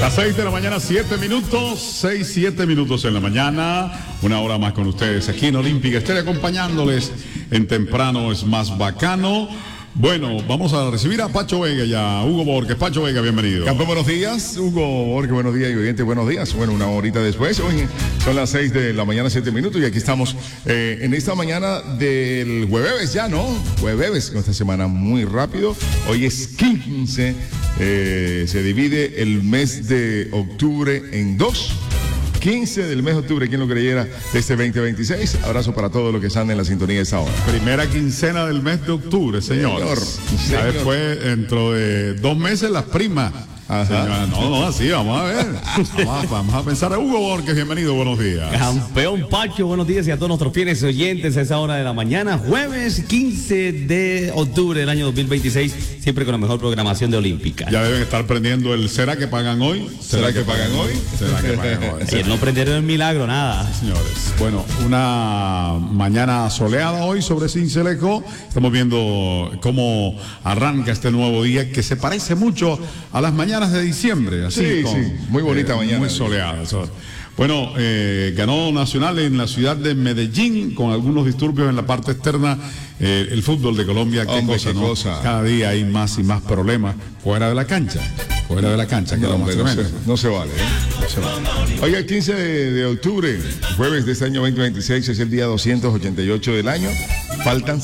Las 6 de la mañana, 7 minutos, 7 minutos en la mañana, una hora más con ustedes aquí en Olímpica. Estoy acompañándoles en Temprano es Más Bacano. Bueno, vamos a recibir a Pacho Vega ya, Hugo Borges. Pacho Vega, bienvenido. Campeón, buenos días. Hugo Borges, buenos días. Y oyente, buenos días. Bueno, una horita después, hoy son las 6 de la mañana, 7 minutos. Y aquí estamos en esta mañana del jueves ya, ¿no? Jueves, con esta semana muy rápido. Hoy es 15. Se divide el mes de octubre en dos. 15 del mes de octubre, ¿quién lo creyera? De este 2026. Abrazo para todos los que están en la sintonía de esta hora. Primera quincena del mes de octubre, señores. Señor. Después, dentro de 2 meses, las primas. Señora, no, así, vamos a ver. Vamos a pensar. Hugo Borges, bienvenido, buenos días. Campeón Pacho, buenos días y a todos nuestros fieles oyentes a esa hora de la mañana. Jueves 15 de octubre del año 2026, siempre con la mejor programación de Olímpica. Ya deben estar prendiendo el ¿será que pagan hoy? ¿Será que pagan hoy? ¿Será que pagan hoy? Ayer no prendieron el milagro, nada. Señores, bueno, una mañana soleada hoy sobre Sincelejo. Estamos viendo cómo arranca este nuevo día que se parece mucho a las mañanas de diciembre, así sí, muy bonita mañana. Muy soleada. Bueno, ganó Nacional en la ciudad de Medellín con algunos disturbios en la parte externa. El fútbol de Colombia, qué cosa. Cada día hay más y más problemas fuera de la cancha. No se vale. Hoy el 15 de octubre, jueves de este año 2026, es el día 288 del año. Faltan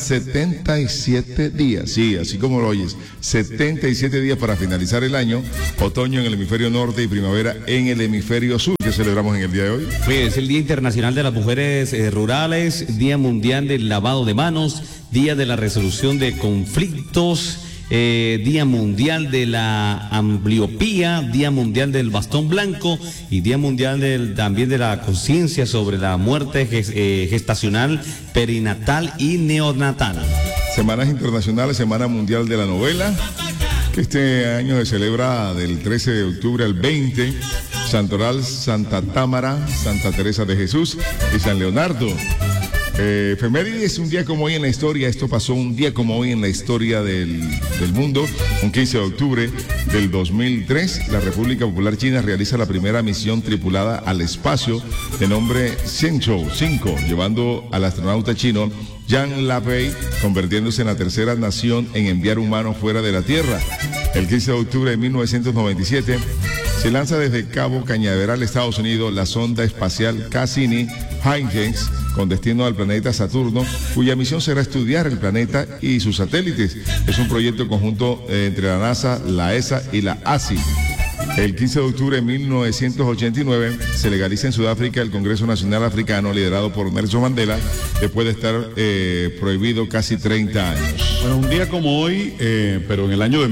77 días, sí, así como lo oyes, 77 días para finalizar el año, otoño en el hemisferio norte y primavera en el hemisferio sur, que celebramos en el día de hoy. Es el Día Internacional de las Mujeres Rurales, Día Mundial del Lavado de Manos, Día de la Resolución de Conflictos, Día Mundial de la Ambliopía, Día Mundial del Bastón Blanco y Día Mundial también de la Conciencia sobre la Muerte Gestacional, Perinatal y Neonatal. Semanas internacionales, Semana Mundial de la Novela, que este año se celebra del 13 de octubre al 20, Santoral, Santa Támara, Santa Teresa de Jesús y San Leonardo. Efemérides, un día como hoy en la historia. Esto pasó un día como hoy en la historia del mundo. Un 15 de octubre del 2003, la República Popular China realiza la primera misión tripulada al espacio de nombre Shenzhou 5, llevando al astronauta chino Yang Lapei, convirtiéndose en la tercera nación en enviar humanos fuera de la Tierra. El 15 de octubre de 1997 se lanza desde Cabo Cañaveral, Estados Unidos, la sonda espacial Cassini-Huygens con destino al planeta Saturno, cuya misión será estudiar el planeta y sus satélites. Es un proyecto conjunto entre la NASA, la ESA y la ASI. El 15 de octubre de 1989 se legaliza en Sudáfrica el Congreso Nacional Africano, liderado por Nelson Mandela, después de estar prohibido casi 30 años. Bueno, un día como hoy, pero en el año de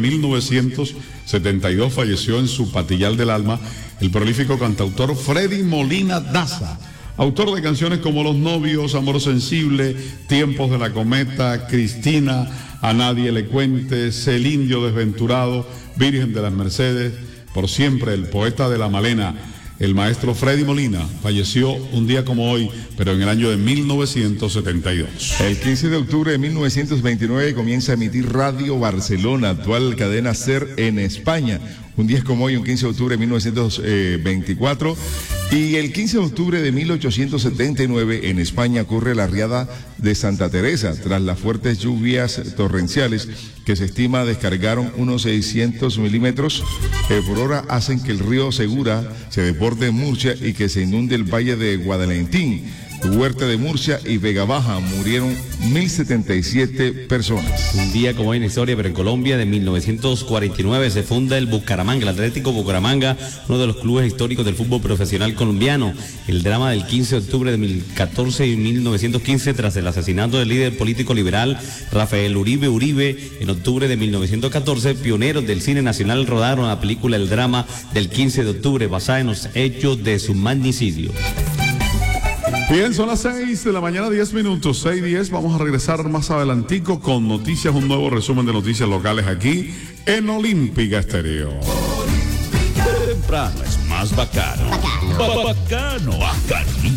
1972 falleció en su Patillal del Alma el prolífico cantautor Freddy Molina Daza, autor de canciones como Los Novios, Amor Sensible, Tiempos de la Cometa, Cristina, A Nadie le Cuentes, El Indio Desventurado, Virgen de las Mercedes, Por Siempre, El Poeta de la Malena. El maestro Freddy Molina falleció un día como hoy, pero en el año de 1972. El 15 de octubre de 1929 comienza a emitir Radio Barcelona, actual cadena SER en España. Un día como hoy, un 15 de octubre de 1924. Y el 15 de octubre de 1879 en España ocurre la riada de Santa Teresa, tras las fuertes lluvias torrenciales que se estima descargaron unos 600 milímetros por hora, hacen que el río Segura se desborde en Murcia y que se inunde el valle de Guadalentín. Huerta de Murcia y Vega Baja murieron 1077 personas. Un día como hoy en la historia, pero en Colombia, de 1949 se funda el Bucaramanga, el Atlético Bucaramanga, uno de los clubes históricos del fútbol profesional colombiano. El drama del 15 de octubre de 2014 y 1915, tras el asesinato del líder político liberal Rafael Uribe, en octubre de 1914, pioneros del cine nacional rodaron la película El drama del 15 de octubre, basada en los hechos de su magnicidio. Bien, son las 6 de la mañana, 10 minutos, 6:10. Vamos a regresar más adelantico con noticias, un nuevo resumen de noticias locales aquí en Olímpica Estéreo. Temprano es más bacano. Bacano, bacanísimo.